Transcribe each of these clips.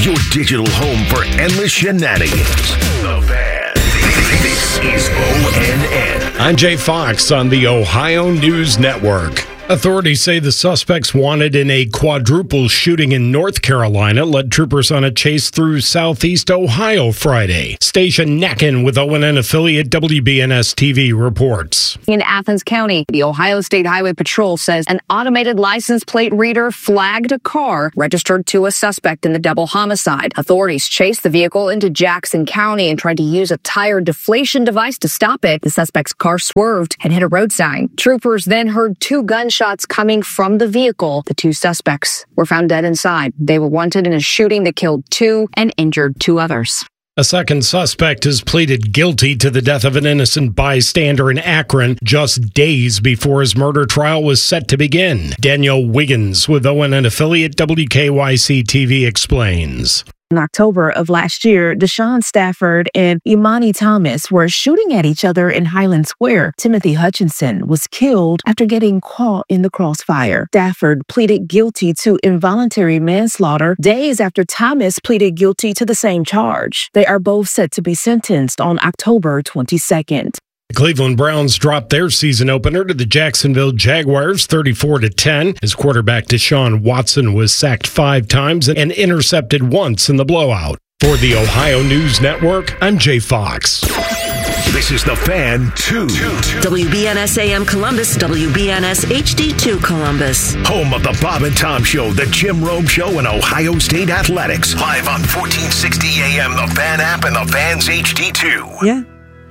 your digital home for endless shenanigans. The Fan. This is ONN. I'm Jay Fox on the Ohio News Network. Authorities say the suspects wanted in a quadruple shooting in North Carolina led troopers on a chase through southeast Ohio Friday. Station Neckin with ONN affiliate WBNS TV reports. In Athens County, the Ohio State Highway Patrol says an automated license plate reader flagged a car registered to a suspect in the double homicide. Authorities chased the vehicle into Jackson County and tried to use a tire deflation device to stop it. The suspect's car swerved and hit a road sign. Troopers then heard two gunshots coming from the vehicle. The two suspects were found dead inside. They were wanted in a shooting that killed two and injured two others. A second suspect has pleaded guilty to the death of an innocent bystander in Akron just days before his murder trial was set to begin. Danielle Wiggins with ONN affiliate WKYC TV explains. In October of last year, Deshaun Stafford and Imani Thomas were shooting at each other in Highland Square. Timothy Hutchinson was killed after getting caught in the crossfire. Stafford pleaded guilty to involuntary manslaughter days after Thomas pleaded guilty to the same charge. They are both set to be sentenced on October 22nd. The Cleveland Browns dropped their season opener to the Jacksonville Jaguars 34-10. His quarterback Deshaun Watson was sacked 5 times and intercepted once in the blowout. For the Ohio News Network, I'm Jay Fox. This is The Fan 2. WBNS AM Columbus, WBNS HD2 Columbus. Home of the Bob and Tom Show, the Jim Rome Show, and Ohio State Athletics. Live on 1460 AM, the Fan app, and the Fan's HD2. Yeah.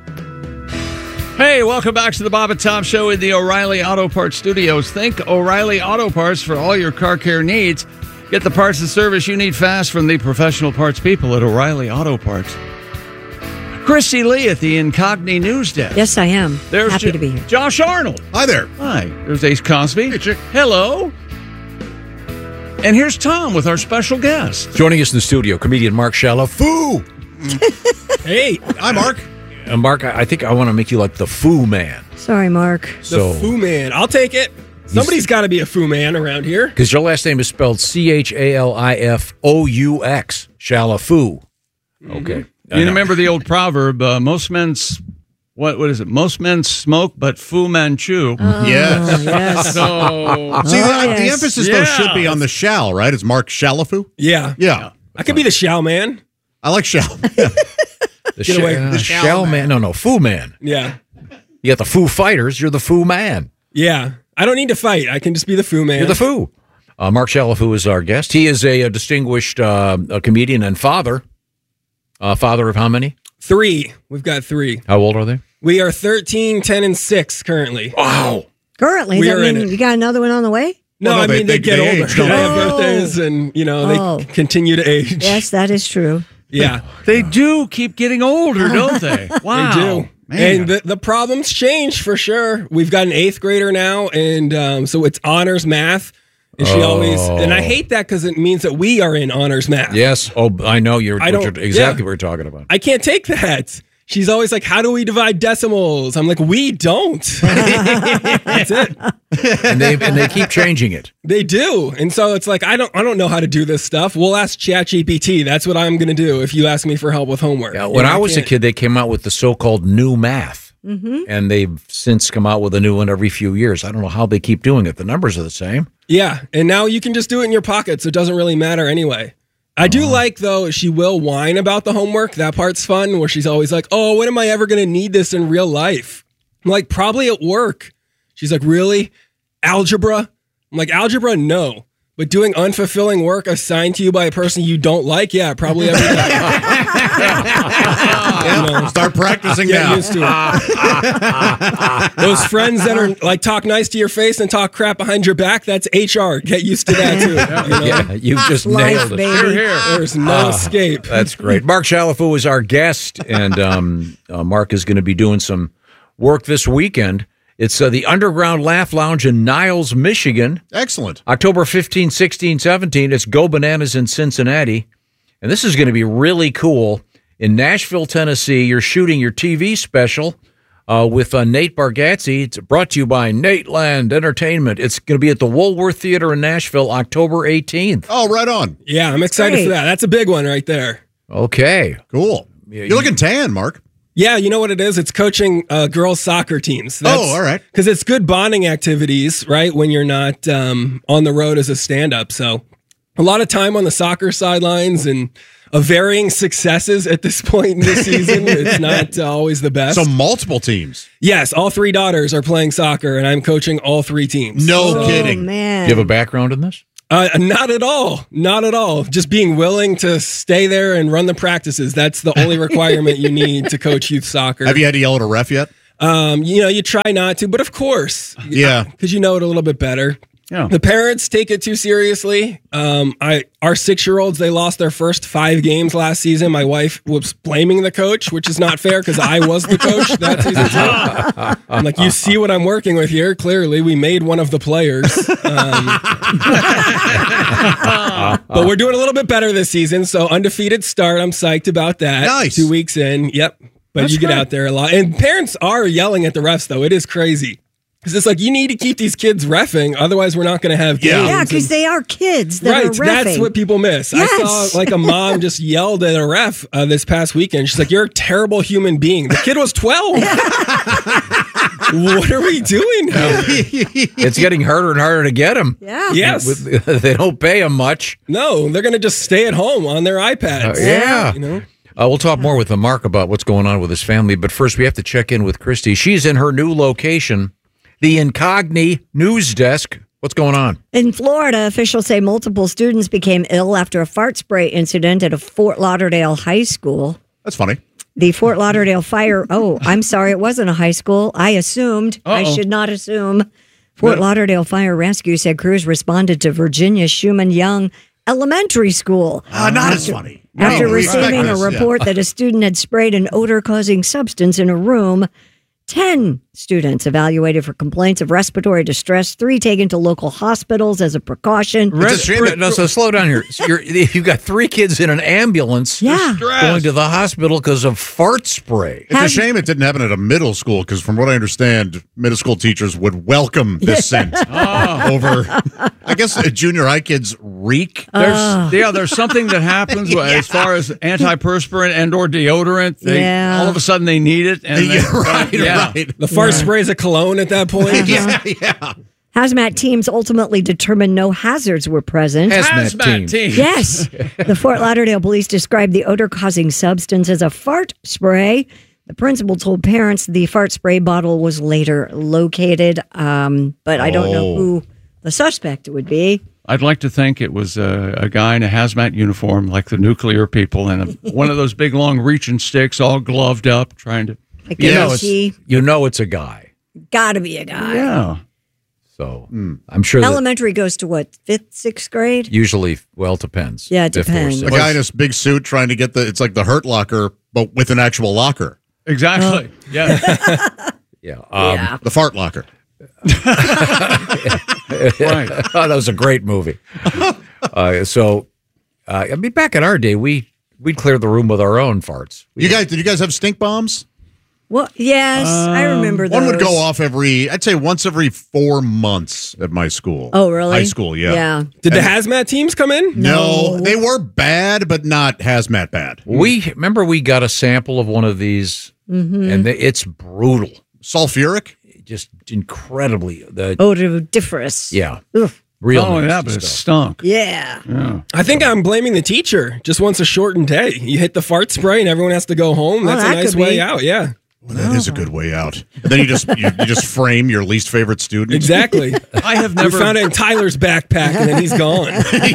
Hey, welcome back to the Bob and Tom Show in the O'Reilly Auto Parts Studios. Think O'Reilly Auto Parts for all your car care needs. Get the parts and service you need fast from the professional parts people at O'Reilly Auto Parts. Christy Lee at the Incogni News Desk. Yes, I am. There's Happy to be here. Josh Arnold. Hi there. Hi. There's Ace Cosby. Hey, chick. Hello. And here's Tom with our special guest. Joining us in the studio, comedian Mark Shalafoo. Hey, hi, Mark. Mark, I think I want to make you like the Foo Man. Sorry, Mark. The Foo Man. I'll take it. Somebody's got to be a Foo Man around here. Because your last name is spelled Chalifaux. Shalafoo. Okay. You remember the old proverb, most men smoke, but Fu Manchu. Yes. So, See, yes. the emphasis, though, should be on the shall, right? It's Mark Shalafoo? Yeah. Yeah. I could be the shall man. I like shall. The Get away. The Shell Man. No, Foo Man. Yeah. You got the Foo Fighters. You're the Foo Man. Yeah. I don't need to fight. I can just be the Foo Man. You're the Foo. Mark Shalafoo is our guest. He is a distinguished comedian and father. Father of how many? 3. We've got 3. How old are they? We are 13, 10, and 6 currently. Wow. Currently, We does are that in mean it. you got another one on the way? No, Well, no, I mean, they get they older. age, don't They they? have birthdays and, they continue to age. Yes, that is true. Yeah. they do keep getting older, don't they? Wow. They do. Man. And the problems change for sure. We've got an 8th grader now, and so it's honors math. And she always, and I hate that because it means that we are in honors math. Yes. Oh, I know exactly yeah. what you're talking about. I can't take that. She's always like, how do we divide decimals? I'm like, we don't. That's it. And they keep changing it. They do. And so it's like, I don't know how to do this stuff. We'll ask ChatGPT. That's what I'm going to do if you ask me for help with homework. Yeah, when I was a kid, they came out with the so-called new math. Mm-hmm. And they've since come out with a new one every few years. I don't know how they keep doing it. The numbers are the same. Yeah. And now you can just do it in your pocket, so it doesn't really matter anyway. I do like, though, she will whine about the homework. That part's fun, where she's always like, oh, when am I ever going to need this in real life? I'm like, probably at work. She's like, really? Algebra? I'm like, algebra? No. But doing unfulfilling work assigned to you by a person you don't like? Yeah, probably every day. Start practicing Get now. used to it. Those friends that are like talk nice to your face and talk crap behind your back, that's HR. Get used to that too. Yeah, you've just Life, nailed it. baby. There's no escape. That's great. Mark Shalafoo is our guest, and Mark is going to be doing some work this weekend. It's the Underground Laugh Lounge in Niles, Michigan. Excellent. October 15, 16, 17. It's Go Bananas in Cincinnati. And this is going to be really cool. In Nashville, Tennessee, you're shooting your TV special with Nate Bargatze. It's brought to you by Nateland Entertainment. It's going to be at the Woolworth Theater in Nashville, October 18th. Oh, right on. Yeah, I'm excited for that. That's a big one right there. Okay. Cool. You're looking tan, Mark. Yeah, you know what it is? It's coaching girls' soccer teams. All right. Because it's good bonding activities, right, when you're not on the road as a stand-up. So a lot of time on the soccer sidelines and varying successes at this point in the season. It's not always the best. So multiple teams. Yes, all 3 daughters are playing soccer, and I'm coaching all 3 teams. No kidding. Man. Do you have a background in this? Not at all. Not at all. Just being willing to stay there and run the practices. That's the only requirement you need to coach youth soccer. Have you had to yell at a ref yet? You try not to, but of course. Yeah. Because you know it a little bit better. Yeah. The parents take it too seriously. Our 6-year-olds, they lost their first 5 games last season. My wife was blaming the coach, which is not fair because I was the coach that season too. I'm like, you see what I'm working with here? Clearly, we made one of the players. But we're doing a little bit better this season, so undefeated start. I'm psyched about that. Nice. 2 weeks in. Yep. But That's you get great. out there a lot. And parents are yelling at the refs, though. It is crazy. Because it's like, you need to keep these kids reffing, otherwise we're not going to have games. Yeah, because they are kids that are Right, reffing. that's what people miss. Yes. I saw like a mom just yelled at a ref this past weekend. She's like, "You're a terrible human being." The kid was 12. What are we doing now? It's getting harder and harder to get them. Yeah. Yes. They don't pay them much. No, they're going to just stay at home on their iPads. Yeah. You know? We'll talk more with Mark about what's going on with his family, but first we have to check in with Christy. She's in her new location, the Incogni News Desk. What's going on? In Florida, officials say multiple students became ill after a fart spray incident at a Fort Lauderdale high school. That's funny. The Fort Lauderdale fire. Oh, I'm sorry, it wasn't a high school. I assumed. I should not assume. Fort Lauderdale Fire Rescue said crews responded to Virginia Schumann Young Elementary School. Not as funny. After No, we expect receiving a this, yeah. report that a student had sprayed an odor-causing substance in a room, 10 students evaluated for complaints of respiratory distress, 3 taken to local hospitals as a precaution. It's a shame that- No, so slow down here. So you've got 3 kids in an ambulance going to the hospital because of fart spray. It's a shame it didn't happen at a middle school because, from what I understand, middle school teachers would welcome this scent over. I guess junior high kids reek. There's something that happens as far as antiperspirant and/or deodorant. All of a sudden they need it, and Right. The fart spray is a cologne at that point. Yeah. Hazmat teams ultimately determined no hazards were present. Hazmat team. Yes. The Fort Lauderdale police described the odor-causing substance as a fart spray. The principal told parents the fart spray bottle was later located, but I don't know who the suspect would be. I'd like to think it was a guy in a hazmat uniform, like the nuclear people, and one of those big, long reaching sticks, all gloved up, trying to. Like You know it's a guy. Gotta be a guy. Yeah. So I'm sure that Elementary goes to what, 5th, 6th grade? usually, well, it depends. Yeah, it Fifth or depends. A sixth. guy in this big suit trying to get it's like the Hurt Locker, but with an actual locker. Exactly. Yeah. Yeah. The fart locker. Right. Oh, that was a great movie. I mean, back in our day, we'd clear the room with our own farts. Did you guys have stink bombs? Well, yes, I remember those. One would go off I'd say once every 4 months at my school. Oh, really? High school, yeah. Yeah. Did the hazmat teams come in? No, they were bad, but not hazmat bad. We got a sample of one of these, and it's brutal. Sulfuric? Just incredibly. Odoriferous. Yeah. Ugh. Real Oh, yeah, nasty but it stuff. stunk. Yeah. I think I'm blaming the teacher. Just wants a shortened day. You hit the fart spray and everyone has to go home. That's that a nice could way be. out. Yeah. Well, that is a good way out. And then you just frame your least favorite student. Exactly. I have We never found it in Tyler's backpack and then he's gone.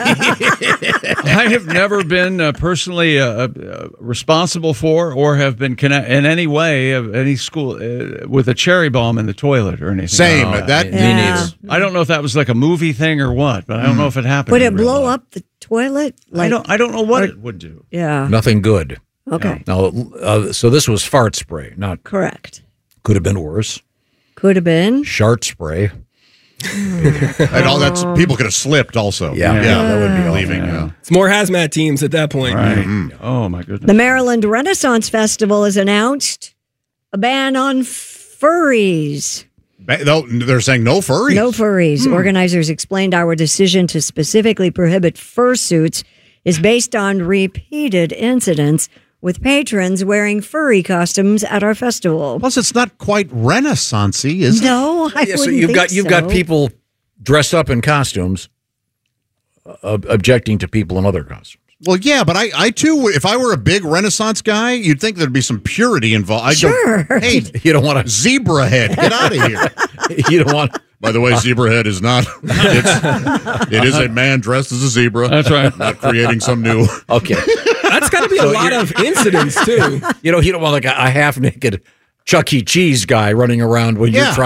I have never been personally responsible for or have been in any way of any school with a cherry bomb in the toilet or anything. Same. Oh, That me Yeah. neither. I don't know if that was like a movie thing or what, but I don't know if it happened. Would in it real blow life. up the toilet? I don't know what it would do. Yeah. Nothing good. Okay. Now, so this was fart spray. Not Correct. could have been worse. Could have been. Shart spray. and all that's people could have slipped also. Yeah, that would be leaving. Yeah. It's more hazmat teams at that point. Right. Oh my goodness. The Maryland Renaissance Festival has announced a ban on furries. They're saying no furries. No furries. Organizers explained our decision to specifically prohibit fursuits is based on repeated incidents with patrons wearing furry costumes at our festival. Plus, it's not quite Renaissance-y, is it? No, I Yeah, wouldn't so you've got people dressed up in costumes objecting to people in other costumes. Well, yeah, but I too, if I were a big Renaissance guy, you'd think there'd be some purity involved. I'd Sure. go, hey, You don't want to. zebra head, get out of here. You don't want. By the way, zebra head is not. It is a man dressed as a zebra. That's right. Not creating some new. Okay. That's got to be a lot of incidents, too. You don't want like a half naked Chuck E. Cheese guy running around when you're Yeah. trying